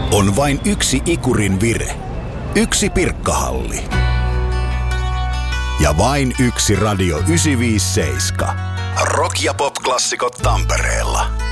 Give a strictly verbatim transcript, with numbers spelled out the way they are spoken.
On vain yksi Ikurin vire. Yksi Pirkkahalli. Ja vain yksi Radio yhdeksänsataaviisikymmentäseitsemän. Rock- ja pop-klassikot Tampereella.